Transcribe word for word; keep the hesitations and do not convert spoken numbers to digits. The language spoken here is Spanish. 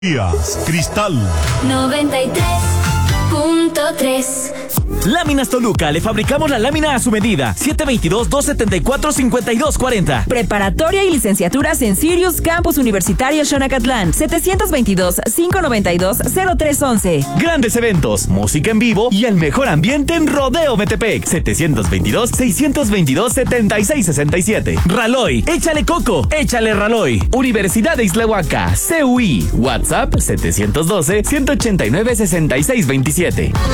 Cristal noventa y tres punto tres. Láminas Toluca, le fabricamos la lámina a su medida. siete dos dos, dos siete cuatro, cinco dos cuatro cero. Preparatoria y licenciaturas en Sirius Campus Universitario Xonacatlán. siete dos dos, cinco nueve dos, cero tres once. Grandes eventos, música en vivo y el mejor ambiente en Rodeo Metepec. siete dos dos, seis dos dos, siete seis seis siete. Raloy, échale coco, échale Raloy. Universidad de Islahuaca, C U I. WhatsApp siete uno dos, uno ocho nueve, seis seis dos siete.